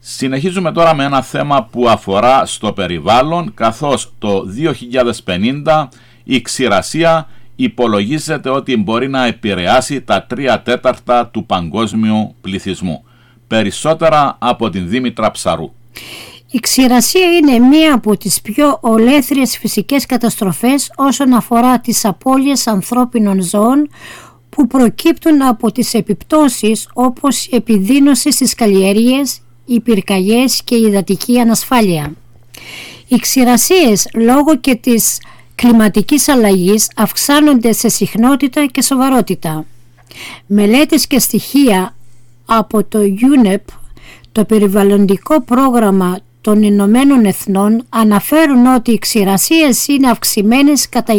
Συνεχίζουμε τώρα με ένα θέμα που αφορά στο περιβάλλον, καθώς το 2050 η ξηρασία υπολογίζεται ότι μπορεί να επηρεάσει τα 3/4 του παγκόσμιου πληθυσμού. Περισσότερα από την Δήμητρα Ψαρού. Η ξηρασία είναι μία από τις πιο ολέθριες φυσικές καταστροφές όσον αφορά τις απώλειες ανθρώπινων ζώων που προκύπτουν από τις επιπτώσεις όπως η επιδείνωση στις καλλιέργειες, οι πυρκαγιές και η υδατική ανασφάλεια. Οι ξηρασίες λόγω και της κλιματικής αλλαγής αυξάνονται σε συχνότητα και σοβαρότητα. Μελέτες και στοιχεία από το UNEP, το περιβαλλοντικό πρόγραμμα των Ηνωμένων Εθνών, αναφέρουν ότι οι ξηρασίες είναι αυξημένες κατά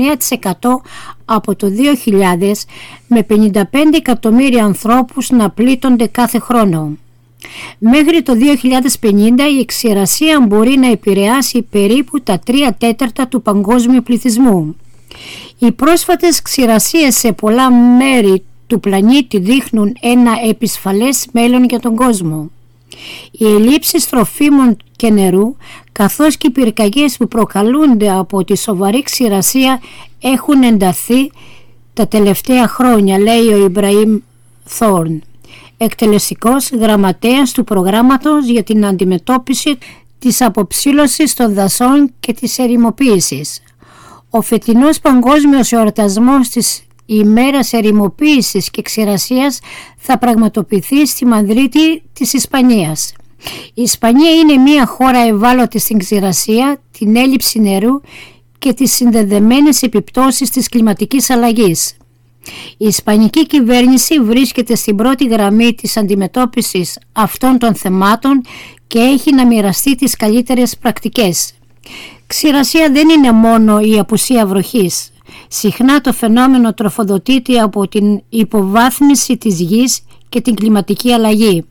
29% από το 2000, με 55 εκατομμύρια ανθρώπους να πλήττονται κάθε χρόνο. Μέχρι το 2050 η ξηρασία μπορεί να επηρεάσει περίπου τα 3/4 του παγκόσμιου πληθυσμού. Οι πρόσφατες ξηρασίες σε πολλά μέρη του πλανήτη δείχνουν ένα επισφαλές μέλλον για τον κόσμο. Οι ελλείψεις τροφίμων και νερού, καθώς και οι πυρκαγιές που προκαλούνται από τη σοβαρή ξηρασία έχουν ενταθεί τα τελευταία χρόνια, λέει ο Ιμπραήμ Θόρν, εκτελεστικός γραμματέας του προγράμματος για την αντιμετώπιση της αποψήλωσης των δασών και της ερημοποίησης. Ο φετινός παγκόσμιος εορτασμός της ημέρας ερημοποίησης και ξηρασίας θα πραγματοποιηθεί στη Μαδρίτη της Ισπανίας. Η Ισπανία είναι μια χώρα ευάλωτη στην ξηρασία, την έλλειψη νερού και τις συνδεδεμένες επιπτώσεις της κλιματικής αλλαγής. Η Ισπανική κυβέρνηση βρίσκεται στην πρώτη γραμμή της αντιμετώπισης αυτών των θεμάτων και έχει να μοιραστεί τις καλύτερες πρακτικές. Ξηρασία δεν είναι μόνο η απουσία βροχής. Συχνά το φαινόμενο τροφοδοτείται από την υποβάθμιση της γης και την κλιματική αλλαγή.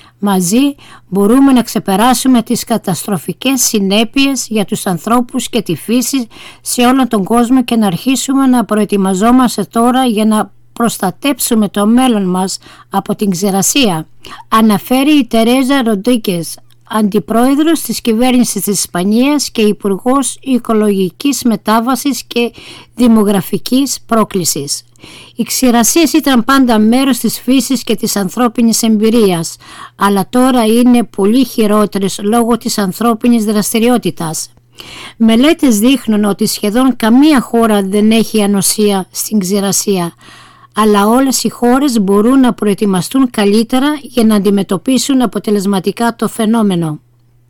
Μαζί μπορούμε να ξεπεράσουμε τις καταστροφικές συνέπειες για τους ανθρώπους και τη φύση σε όλον τον κόσμο και να αρχίσουμε να προετοιμαζόμαστε τώρα για να προστατέψουμε το μέλλον μας από την ξηρασία, αναφέρει η Τερέζα Ροντρίγκες, αντιπρόεδρος της κυβέρνησης της Ισπανίας και υπουργός οικολογικής μετάβασης και δημογραφικής πρόκλησης. Οι ξηρασίες ήταν πάντα μέρος της φύσης και της ανθρώπινης εμπειρίας, αλλά τώρα είναι πολύ χειρότερες λόγω της ανθρώπινης δραστηριότητας. Μελέτες δείχνουν ότι σχεδόν καμία χώρα δεν έχει ανοσία στην ξηρασία, αλλά όλες οι χώρες μπορούν να προετοιμαστούν καλύτερα για να αντιμετωπίσουν αποτελεσματικά το φαινόμενο.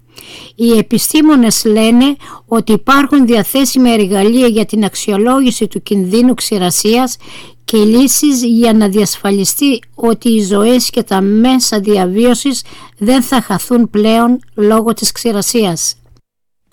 Οι επιστήμονες λένε ότι υπάρχουν διαθέσιμα εργαλεία για την αξιολόγηση του κινδύνου ξηρασίας και λύσεις για να διασφαλιστεί ότι οι ζωές και τα μέσα διαβίωσης δεν θα χαθούν πλέον λόγω της ξηρασίας.